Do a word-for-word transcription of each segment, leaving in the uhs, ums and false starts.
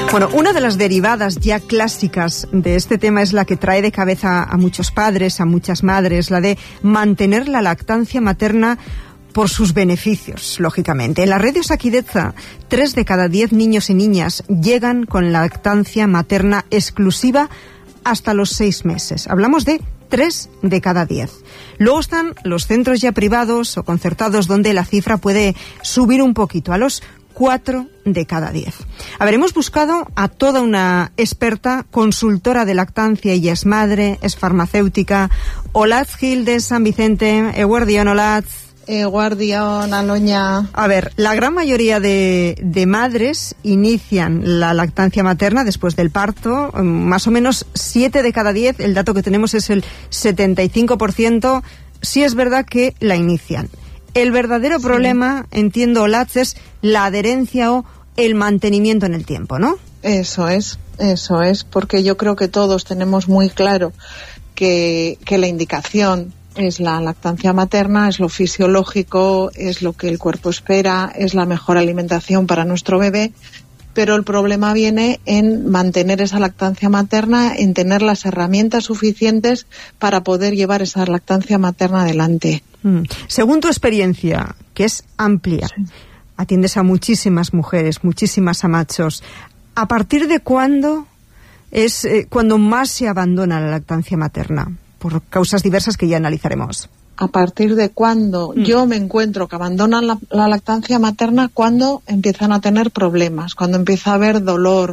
Bueno, una de las derivadas ya clásicas de este tema es la que trae de cabeza a muchos padres, a muchas madres, la de mantener la lactancia materna por sus beneficios, lógicamente. En la red de Osakidetza, tres de cada diez niños y niñas llegan con lactancia materna exclusiva hasta los seis meses. Hablamos de tres de cada diez. Luego están los centros ya privados o concertados donde la cifra puede subir un poquito, a los cuatro de cada diez. A ver, hemos buscado a toda una experta, consultora de lactancia, ella es madre, es farmacéutica. Olatz Gil de San Vicente, eguerdión, Olatz. Eguerdión, Aloña. A ver, la gran mayoría de, de madres inician la lactancia materna después del parto, más o menos siete de cada diez, el dato que tenemos es el setenta y cinco por ciento, sí es verdad que la inician. El verdadero sí. problema, entiendo, Olatz, es la adherencia o el mantenimiento en el tiempo, ¿no? Eso es, eso es, porque yo creo que todos tenemos muy claro que, que la indicación es la lactancia materna, es lo fisiológico, es lo que el cuerpo espera, es la mejor alimentación para nuestro bebé, pero el problema viene en mantener esa lactancia materna, en tener las herramientas suficientes para poder llevar esa lactancia materna adelante. Mm. Según tu experiencia, que es amplia, sí. atiendes a muchísimas mujeres, muchísimas amachos, ¿a partir de cuándo es eh, cuando más se abandona la lactancia materna? Por causas diversas que ya analizaremos. ¿A partir de cuándo? Mm. Yo me encuentro que abandonan la, la lactancia materna cuando empiezan a tener problemas, cuando empieza a haber dolor,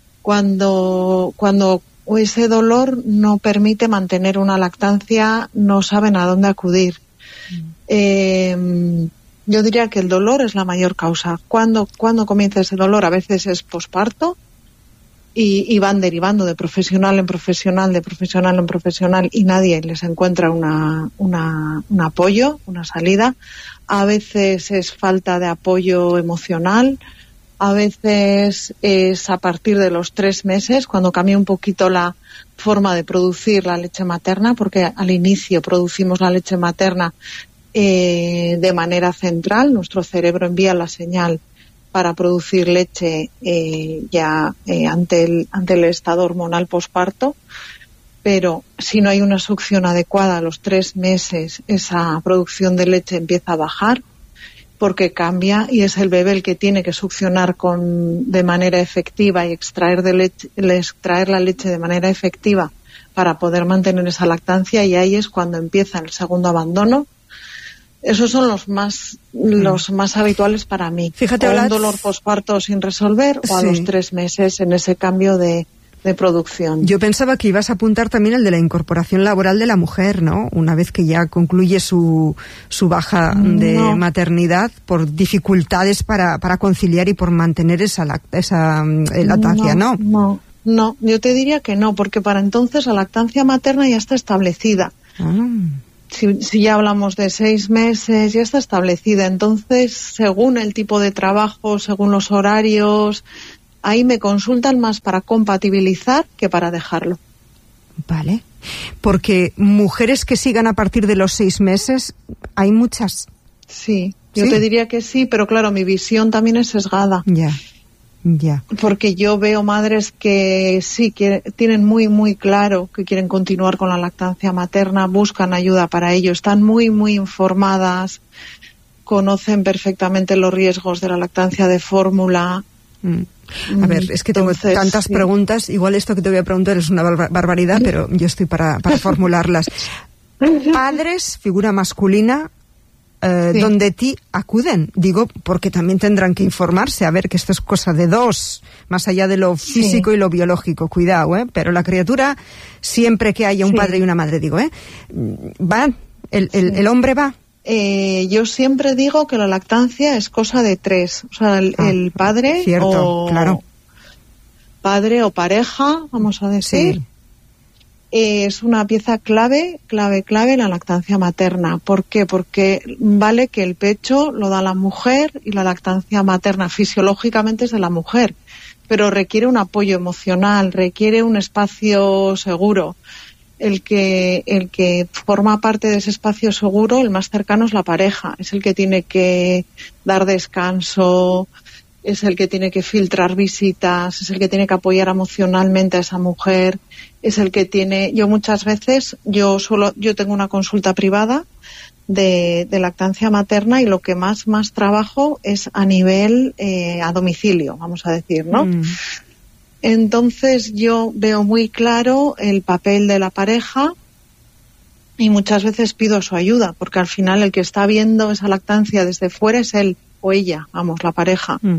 cuando, cuando ese dolor no permite mantener una lactancia, no saben a dónde acudir. Mm. Eh, yo diría que el dolor es la mayor causa. ¿Cuándo, cuándo comienza ese dolor? A veces es posparto. Y, y van derivando de profesional en profesional, de profesional en profesional, y nadie les encuentra una, una, un apoyo, una salida. A veces es falta de apoyo emocional, a veces es a partir de los tres meses, cuando cambia un poquito la forma de producir la leche materna, porque al inicio producimos la leche materna eh, de manera central, nuestro cerebro envía la señal para producir leche eh, ya eh, ante el ante el estado hormonal posparto, pero si no hay una succión adecuada a los tres meses, esa producción de leche empieza a bajar porque cambia y es el bebé el que tiene que succionar con de manera efectiva y extraer de leche, extraer la leche de manera efectiva para poder mantener esa lactancia, y ahí es cuando empieza el segundo abandono. Esos son los más los más habituales para mí. Fíjate, o un Olatz, dolor posparto sin resolver, o a sí. los tres meses en ese cambio de, de producción. Yo pensaba que ibas a apuntar también el de la incorporación laboral de la mujer, ¿no? Una vez que ya concluye su, su baja de no. maternidad, por dificultades para, para conciliar y por mantener esa, esa lactancia, ¿no? No, no, no, yo te diría que no, porque para entonces la lactancia materna ya está establecida. Ah. Si, si ya hablamos de seis meses, ya está establecida. Entonces, según el tipo de trabajo, según los horarios, ahí me consultan más para compatibilizar que para dejarlo. Vale. Porque mujeres que sigan a partir de los seis meses, hay muchas. Sí, yo ¿Sí? te diría que sí, pero claro, mi visión también es sesgada. Ya. Ya. Porque yo veo madres que sí, que tienen muy, muy claro que quieren continuar con la lactancia materna, buscan ayuda para ello, están muy, muy informadas, conocen perfectamente los riesgos de la lactancia de fórmula. Mm. A ver, es que tengo Entonces, tantas sí. preguntas, igual esto que te voy a preguntar es una bar- barbaridad, pero yo estoy para, para formularlas. Padres, figura masculina, Eh, sí. donde ti acuden, digo, porque también tendrán que informarse, a ver, que esto es cosa de dos, más allá de lo físico sí. y lo biológico, cuidado, ¿eh? Pero la criatura, siempre que haya un sí. padre y una madre, digo, ¿eh? ¿Va? ¿El, el, sí. el hombre va? Eh, yo siempre digo que la lactancia es cosa de tres, o sea, el, ah, el padre cierto, o claro. padre o pareja, vamos a decir, sí. es una pieza clave, clave, clave en la lactancia materna. ¿Por qué? Porque vale que el pecho lo da la mujer y la lactancia materna fisiológicamente es de la mujer, pero requiere un apoyo emocional, requiere un espacio seguro. El que, el que forma parte de ese espacio seguro, el más cercano es la pareja, es el que tiene que dar descanso, es el que tiene que filtrar visitas, es el que tiene que apoyar emocionalmente a esa mujer, es el que tiene, yo muchas veces, yo solo, yo tengo una consulta privada de, de lactancia materna y lo que más, más trabajo es a nivel eh, a domicilio, vamos a decir, ¿no? Mm. Entonces yo veo muy claro el papel de la pareja y muchas veces pido su ayuda, porque al final el que está viendo esa lactancia desde fuera es él o ella, vamos, la pareja. Mm.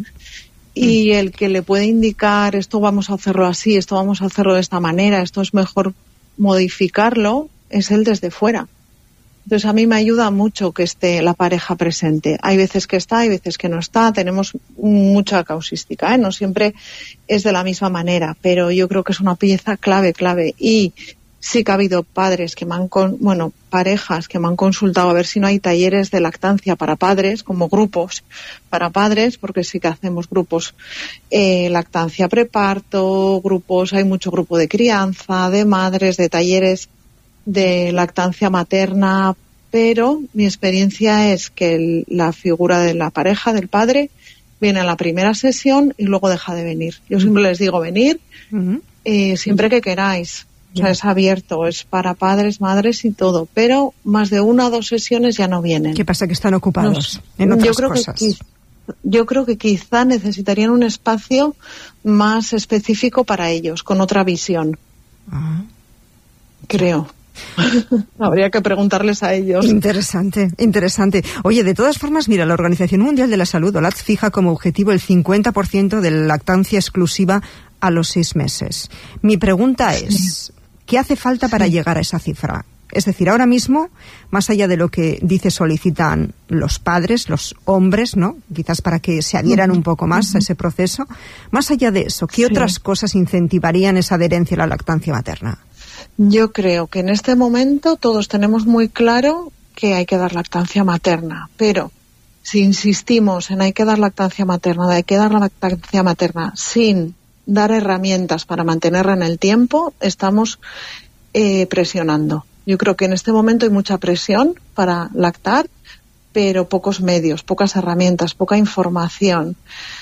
Y el que le puede indicar esto vamos a hacerlo así, esto vamos a hacerlo de esta manera, esto es mejor modificarlo, es él desde fuera. Entonces a mí me ayuda mucho que esté la pareja presente. Hay veces que está, hay veces que no está, tenemos mucha causística, ¿eh? No siempre es de la misma manera, pero yo creo que es una pieza clave, clave. Y sí que ha habido padres que me han, con, bueno, parejas que me han consultado a ver si no hay talleres de lactancia para padres, como grupos para padres, porque sí que hacemos grupos eh, lactancia preparto, grupos, hay mucho grupo de crianza, de madres, de talleres de lactancia materna, pero mi experiencia es que el, la figura de la pareja, del padre, viene a la primera sesión y luego deja de venir. Yo siempre les digo venir, uh-huh. eh, siempre que queráis. O sea, es abierto, es para padres, madres y todo, pero más de una o dos sesiones ya no vienen. ¿Qué pasa? Que están ocupados no, en otras yo creo cosas. Que, yo creo que quizá necesitarían un espacio más específico para ellos, con otra visión. Ah. Creo. Habría que preguntarles a ellos. Interesante, interesante. Oye, de todas formas, mira, la Organización Mundial de la Salud, O L A D, fija como objetivo el cincuenta por ciento de la lactancia exclusiva a los seis meses. Mi pregunta es, sí. ¿qué hace falta para sí. llegar a esa cifra? Es decir, ahora mismo, más allá de lo que dice solicitan los padres, los hombres, ¿no? Quizás para que se adhieran uh-huh. un poco más uh-huh. a ese proceso. Más allá de eso, ¿qué sí. otras cosas incentivarían esa adherencia a la lactancia materna? Yo creo que en este momento todos tenemos muy claro que hay que dar lactancia materna, pero si insistimos en hay que dar lactancia materna, hay que dar lactancia materna sin dar herramientas para mantenerla en el tiempo, estamos eh, presionando. Yo creo que en este momento hay mucha presión para lactar, pero pocos medios, pocas herramientas, poca información.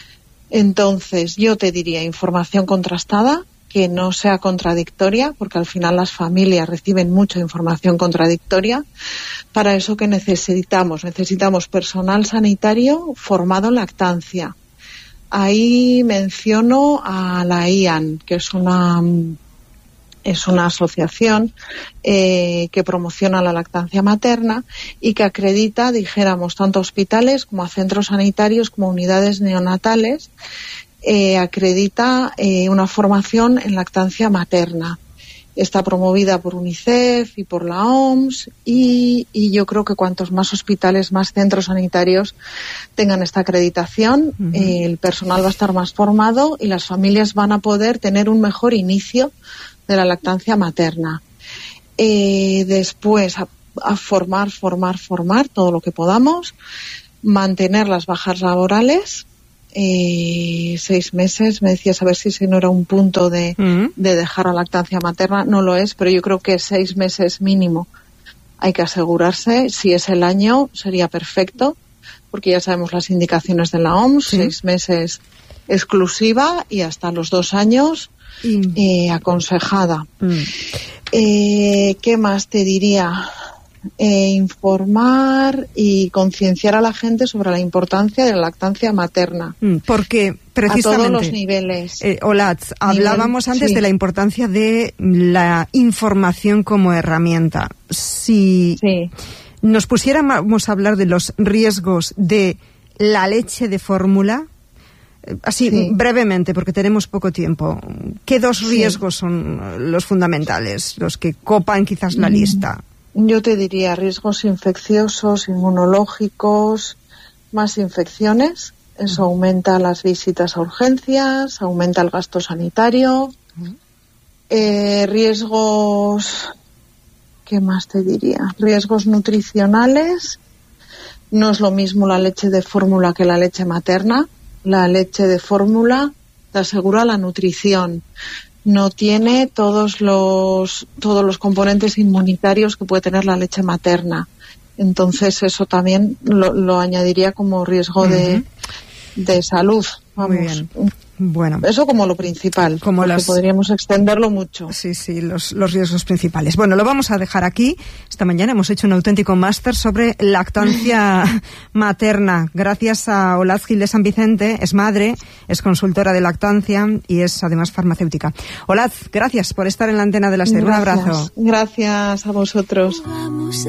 Entonces, yo te diría información contrastada, que no sea contradictoria, porque al final las familias reciben mucha información contradictoria. Para eso, ¿qué necesitamos? Necesitamos personal sanitario formado en lactancia. Ahí menciono a la I A N, que es una es una asociación eh, que promociona la lactancia materna y que acredita, dijéramos, tanto a hospitales como a centros sanitarios como a unidades neonatales. Eh, acredita eh, una formación en lactancia materna. Está promovida por UNICEF y por la O M S y, y yo creo que cuantos más hospitales, más centros sanitarios tengan esta acreditación, uh-huh. eh, el personal va a estar más formado y las familias van a poder tener un mejor inicio de la lactancia materna. Eh, después, a, a formar, formar, formar todo lo que podamos, mantener las bajas laborales. Eh, seis meses, me decías a ver si ese no era un punto de, uh-huh. de dejar la lactancia materna, no lo es, pero yo creo que seis meses mínimo hay que asegurarse. Si es el año sería perfecto, porque ya sabemos las indicaciones de la O M S, ¿sí? seis meses exclusiva y hasta los dos años uh-huh. eh, aconsejada. Uh-huh. Eh, ¿qué más te diría? Eh, informar y concienciar a la gente sobre la importancia de la lactancia materna. Porque precisamente a todos los niveles. Eh, O L A D, hablábamos Nivel, antes sí. de la importancia de la información como herramienta. Si sí. nos pusiéramos a hablar de los riesgos de la leche de fórmula, así sí. brevemente, porque tenemos poco tiempo, ¿qué dos riesgos sí. son los fundamentales, los que copan quizás la mm. lista? Yo te diría riesgos infecciosos, inmunológicos, más infecciones. Eso aumenta las visitas a urgencias, aumenta el gasto sanitario. Eh, riesgos, ¿qué más te diría? Riesgos nutricionales. No es lo mismo la leche de fórmula que la leche materna. La leche de fórmula te asegura la nutrición. No tiene todos los todos los componentes inmunitarios que puede tener la leche materna. Entonces eso también lo, lo añadiría como riesgo uh-huh. de, de salud. Vamos. Muy bien. Bueno, eso como lo principal, como las... podríamos extenderlo mucho. Sí, sí, los, los riesgos principales. Bueno, lo vamos a dejar aquí. Esta mañana hemos hecho un auténtico máster sobre lactancia materna. Gracias a Olaz Gil de San Vicente, es madre, es consultora de lactancia y es además farmacéutica. Olaz, gracias por estar en la antena de la SER. Un abrazo. Gracias a vosotros.